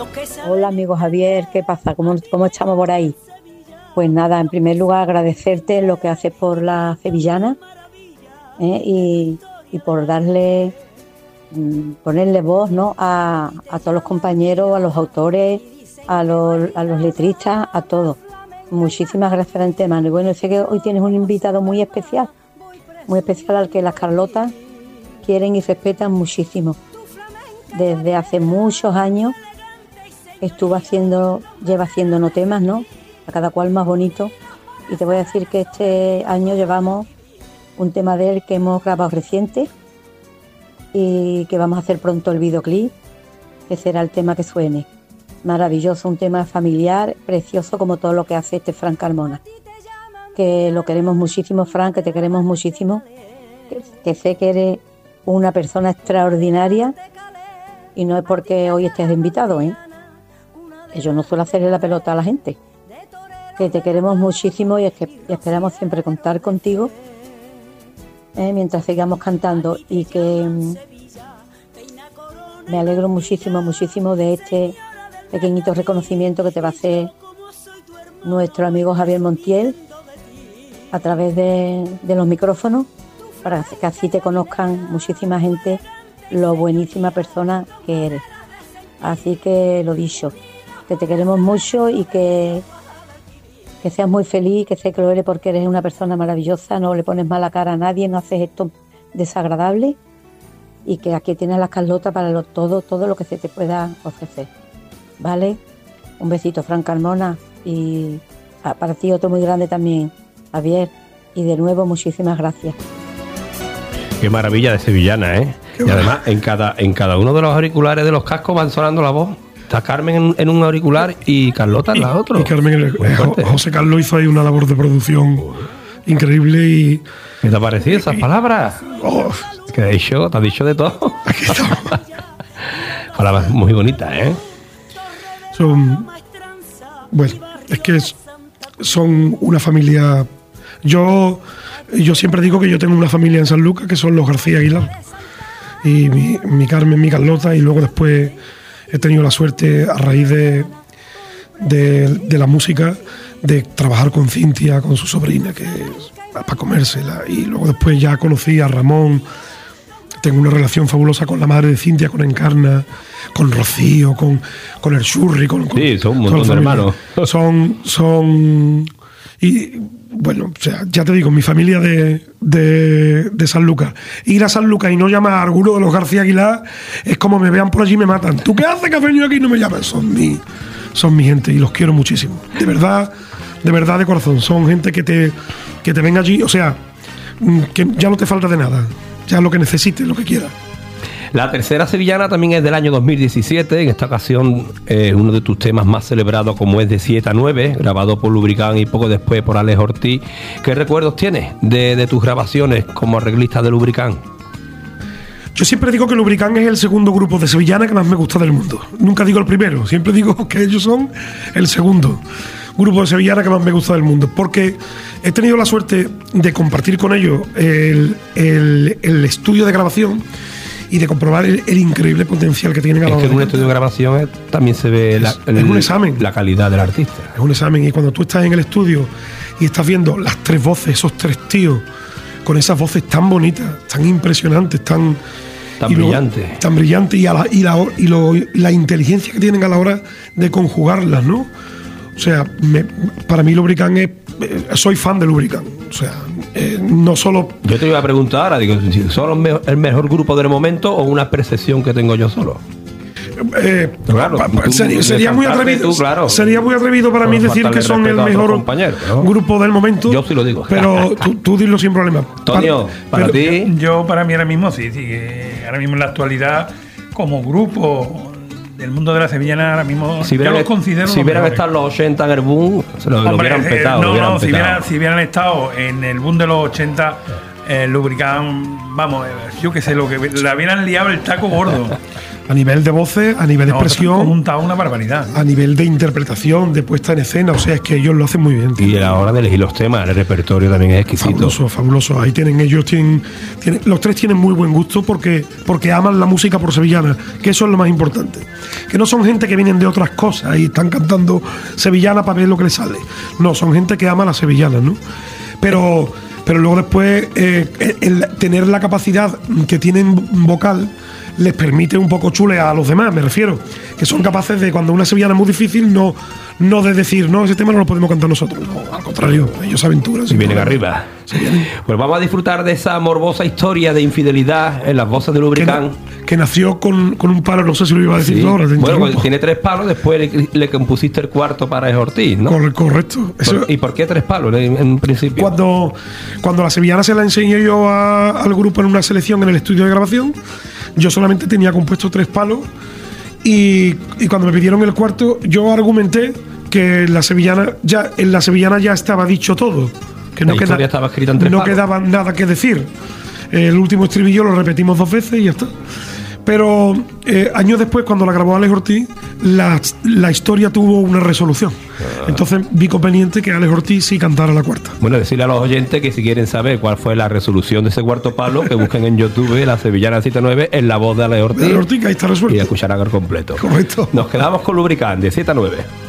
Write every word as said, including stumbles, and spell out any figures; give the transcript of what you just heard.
Hola amigo Javier, ¿qué pasa? ¿Cómo, cómo estamos por ahí? Pues nada, en primer lugar agradecerte lo que haces por la sevillana, ¿eh? y, y por darle, mm, ponerle voz, ¿no? a, a todos los compañeros, a los autores, a los, a los letristas, a todos. Muchísimas gracias de antemano. Y bueno, sé que hoy tienes un invitado muy especial, muy especial al que las Carlotas quieren y respetan muchísimo. Desde hace muchos años estuvo haciendo, lleva haciendo temas, ¿no? A cada cual más bonito. Y te voy a decir que este año llevamos un tema de él que hemos grabado reciente y que vamos a hacer pronto el videoclip, que será el tema que suene. Maravilloso, un tema familiar, precioso como todo lo que hace este Fran Carmona. Que lo queremos muchísimo, Fran, que te queremos muchísimo, que, que sé que eres una persona extraordinaria y no es porque hoy estés de invitado, ¿eh? Yo no suelo hacerle la pelota a la gente. Que te queremos muchísimo y, es que, y esperamos siempre contar contigo, ¿eh? Mientras sigamos cantando, y que mm, me alegro muchísimo, muchísimo de este pequeñito reconocimiento que te va a hacer nuestro amigo Javier Montiel a través de, de los micrófonos, para que así te conozcan muchísima gente lo buenísima persona que eres. Así que lo dicho, que te queremos mucho y que, que seas muy feliz, que sé que lo eres porque eres una persona maravillosa, no le pones mala cara a nadie, no haces esto desagradable, y que aquí tienes las Carlotas para lo, todo, todo lo que se te pueda ofrecer. ¿Vale? Un besito, Fran Carmona, y para ti otro muy grande también, Javier, y de nuevo muchísimas gracias. Qué maravilla de sevillana, ¿eh? Qué y además en cada, en cada uno de los auriculares de los cascos van sonando la voz. Está Carmen en, en un auricular y Carlota en la otra. Y Carmen, el, eh, José Carlos hizo ahí una labor de producción increíble. Y ¿qué te ha parecido esas y, palabras? Oh, ¿qué ha dicho? ¿Te has dicho de todo? Aquí estamos. Palabras muy bonitas, ¿eh? Son, bueno, es que es, son una familia. Yo, yo siempre digo que yo tengo una familia en San Lucas que son los García Aguilar. Y mi, mi Carmen, mi Carlota, y luego después he tenido la suerte, a raíz de, de, de la música, de trabajar con Cintia, con su sobrina, que es para comérsela. Y luego después ya conocí a Ramón. Tengo una relación fabulosa con la madre de Cintia, con Encarna, con Rocío, con, con el Churri, con, con, sí, son un montón de hermanos. Son, son, y bueno, o sea, ya te digo, mi familia de, de, de San Lucas. Ir a San Lucas y no llamar a alguno de los García Aguilar es como me vean por allí y me matan. ¿Tú qué haces que has venido aquí y no me llamas? Son mi, son mi gente y los quiero muchísimo. De verdad, de verdad, de corazón. Son gente que te, que te ven allí, o sea, que ya no te falta de nada. Ya lo que necesites, lo que quieras. La tercera sevillana también es del año dos mil diecisiete. En esta ocasión es eh, uno de tus temas más celebrados, como es de siete a nueve, grabado por Lubricán y poco después por Alex Ortiz. ¿Qué recuerdos tienes de, de tus grabaciones como arreglista de Lubricán? Yo siempre digo que Lubricán es el segundo grupo de sevillana que más me gusta del mundo. Nunca digo el primero, siempre digo que ellos son el segundo grupo de sevillana que más me gusta del mundo, porque he tenido la suerte de compartir con ellos el, el, el estudio de grabación y de comprobar el, el increíble potencial que tienen a la hora. Es que en un estudio de grabación es, también se ve es, la, el, es un examen. La calidad del artista. Es un examen, y cuando tú estás en el estudio y estás viendo las tres voces, esos tres tíos, con esas voces tan bonitas, tan impresionantes, tan... Tan brillante. Tan brillante y, a la, y, la, y lo, la inteligencia que tienen a la hora de conjugarlas, ¿no? O sea, me, para mí Lubricán es... Eh, soy fan de Lubricán. O sea, eh, no solo... Yo te iba a preguntar ahora, digo, si son el mejor grupo del momento o una percepción que tengo yo solo. Eh, claro, pa, pa, tú, sería, sería muy atrevido tú, claro. Sería muy atrevido para mí decir que son el mejor ¿no? grupo del momento. Yo sí lo digo. Pero tú, tú dilo sin problema. Tonio, para, para ti. Yo, yo para mí ahora mismo sí, sí que ahora mismo en la actualidad como grupo del mundo de la sevillana ahora mismo si yo los considero si hubieran estado los ochenta en el boom, se lo, Hombre, lo hubieran petado. Eh, no, lo hubieran no, petado. Si, hubieran, si hubieran estado en el boom de los ochenta, eh, Lubricán, vamos, eh, yo qué sé, lo que le habían liado el taco gordo. A nivel de voces, a nivel de No, expresión, montado una barbaridad. a nivel de interpretación, de puesta en escena, o sea, es que ellos lo hacen muy bien. Y a la hora de elegir los temas, el repertorio también es exquisito. Fabuloso, fabuloso. Ahí tienen ellos, tienen, tienen, los tres tienen muy buen gusto porque, porque aman la música por sevillana, que eso es lo más importante. Que no son gente que vienen de otras cosas y están cantando sevillana para ver lo que les sale. No, son gente que ama las sevillanas, ¿no? Pero, pero luego después eh, el tener la capacidad que tienen vocal les permite un poco chulear a los demás, me refiero, que son capaces de, cuando una sevillana es muy difícil, no, no de decir, no, ese tema no lo podemos cantar nosotros, no, al contrario, ellos se aventuran. Y vienen arriba. Pues vamos a disfrutar de esa morbosa historia de infidelidad en las voces de Lubricán. Que, que nació con, con un palo, no sé si lo iba a decir Sí. ahora. Bueno, pues tiene tres palos, después le, le compusiste el cuarto para Alex Ortiz, ¿no? Corre, correcto. Eso, ¿Por, ¿Y por qué tres palos en, en principio? Cuando, cuando la sevillana se la enseñé yo a, al grupo en una selección en el estudio de grabación, yo solamente tenía compuesto tres palos y, y cuando me pidieron el cuarto, yo argumenté que la sevillana ya, en la sevillana ya estaba dicho todo. Que no, La queda, historia estaba escrita en tres no palos. quedaba nada que decir. El último estribillo lo repetimos dos veces y ya está. Pero eh, años después, cuando la grabó Alex Ortiz, la, la historia tuvo una resolución. Ah. Entonces vi conveniente que Alex Ortiz sí cantara la cuarta. Bueno, decirle a los oyentes que si quieren saber cuál fue la resolución de ese cuarto palo, que busquen en YouTube la Sevillana Cita nueve en la voz de Alex Ortiz. Alex Ortiz, ahí está resuelto. Y escucharán el completo. Correcto. Nos quedamos con Lubricán de siete a nueve.